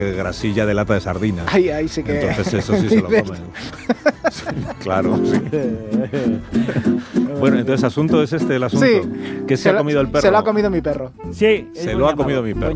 grasilla de lata de sardinas. Ahí sí que... Entonces eso sí se lo comen. Sí, claro, sí. Bueno, entonces asunto es este el asunto. Sí. ¿Qué se ha comido el perro? Se lo ha comido mi perro. Sí. Se lo ha comido mi perro.